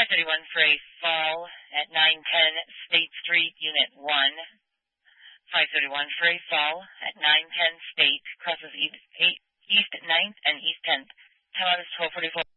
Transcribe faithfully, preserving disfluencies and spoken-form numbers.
five thirty-one for a fall at nine ten State Street, Unit one. five thirty-one for a fall at nine ten State, crosses East, East ninth and East tenth. Time out is twelve forty-four.